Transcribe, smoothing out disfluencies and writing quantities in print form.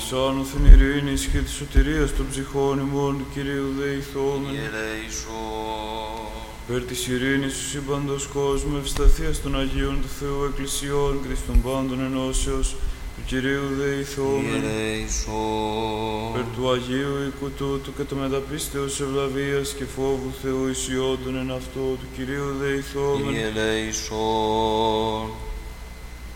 Της άνωθεν ειρήνης και της σωτηρίας των ψυχών ημών του Κυρίου δεηθόμεν. Περ της ειρήνης του σύμπαντος κόσμου, ευσταθίας των Αγίων του Θεού Εκκλησιών και της των πάντων ενώσεως του Κυρίου δεηθόμεν. Περ του Αγίου οίκου τούτου και το μεταπίστεως ευλαβίας και φόβου Θεού ισιόντων εν αυτό του Κυρίου δεηθόμεν.